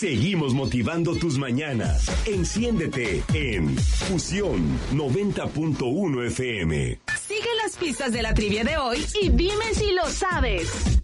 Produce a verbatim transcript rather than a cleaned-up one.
Seguimos motivando tus mañanas. Enciéndete en Fusión noventa punto uno F M. Sigue las pistas de la trivia de hoy y dime si lo sabes.